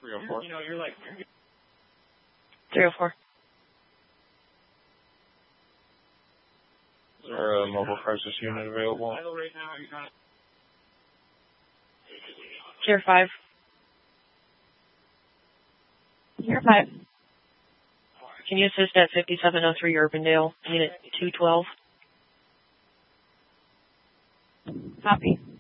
304. 304. Is there a mobile crisis unit available? Tier 5. Tier 5. Can you assist at 5703 Urbandale, unit 212? Copy.